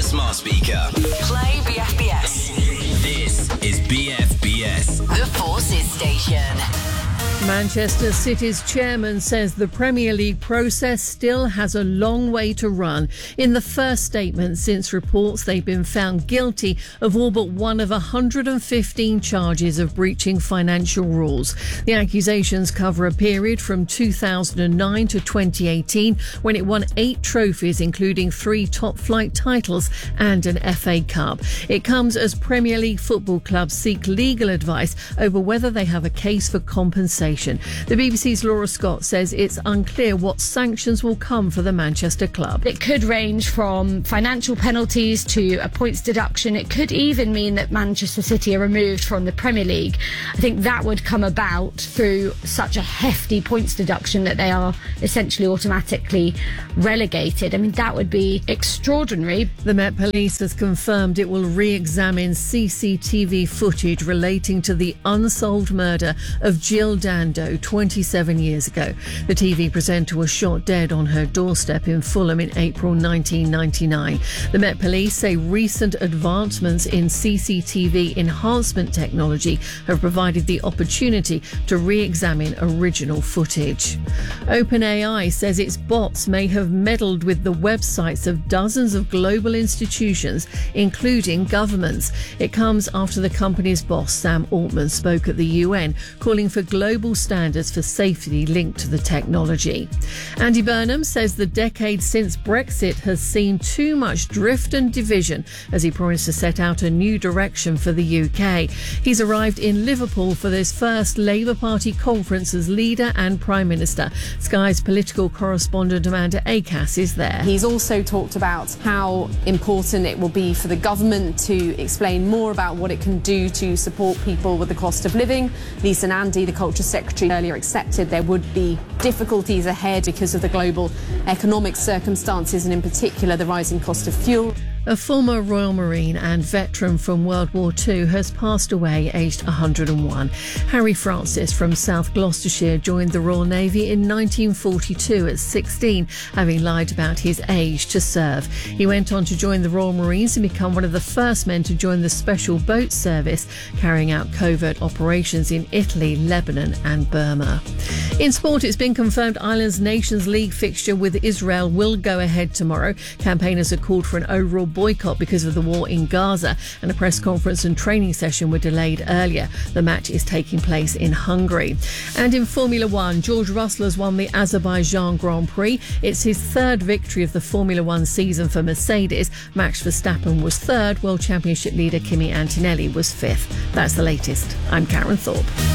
your smart speaker. Play BFBS. This is BFBS. The Forces Station. Manchester City's chairman says the Premier League process still has a long way to run. In the first statement since reports they've been found guilty of all but one of 115 charges of breaching financial rules. The accusations cover a period from 2009 to 2018 when it won 8 trophies, including 3 top-flight titles and an FA Cup. It comes as Premier League football clubs seek legal advice over whether they have a case for compensation. The BBC's Laura Scott says it's unclear what sanctions will come for the Manchester club. It could range from financial penalties to a points deduction. It could even mean that Manchester City are removed from the Premier League. I think that would come about through such a hefty points deduction that they are essentially automatically relegated. I mean, that would be extraordinary. The Met Police has confirmed it will re-examine CCTV footage relating to the unsolved murder of Jill Dando 27 years ago. The TV presenter was shot dead on her doorstep in Fulham in April 1999. The Met Police say recent advancements in CCTV enhancement technology have provided the opportunity to re-examine original footage. OpenAI says its bots may have meddled with the websites of dozens of global institutions, including governments. It comes after the company's boss, Sam Altman, spoke at the UN, calling for global standards for safety linked to the technology. Andy Burnham says the decade since Brexit has seen too much drift and division as he promised to set out a new direction for the UK. He's arrived in Liverpool for this first Labour Party conference as leader and Prime Minister. Sky's political correspondent Amanda Acas is there. He's also talked about how important it will be for the government to explain more about what it can do to support people with the cost of living. Lisa Nandy, the Culture Secretary, earlier accepted there would be difficulties ahead because of the global economic circumstances and in particular the rising cost of fuel. A former Royal Marine and veteran from World War II has passed away aged 101. Harry Francis from South Gloucestershire joined the Royal Navy in 1942 at 16, having lied about his age to serve. He went on to join the Royal Marines and become one of the first men to join the Special Boat Service, carrying out covert operations in Italy, Lebanon and Burma. In sport, it's been confirmed Ireland's Nations League fixture with Israel will go ahead tomorrow. Campaigners have called for an overall boycott because of the war in Gaza, and a press conference and training session were delayed earlier. The match is taking place in Hungary. And in Formula One, George Russell has won the Azerbaijan Grand Prix. It's his third victory of the Formula One season for Mercedes. Max Verstappen was third. World Championship leader Kimi Antonelli was fifth. That's the latest. I'm Karen Thorpe.